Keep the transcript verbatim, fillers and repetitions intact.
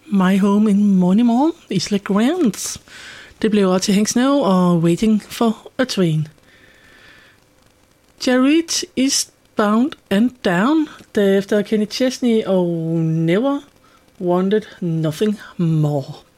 My Home in Moneymore, Isla Grants. Det blev også til Hank Snow og Waiting for a Train. Jared Eastbound and Down, derefter Kenny Chesney og Never Wanted Nothing More.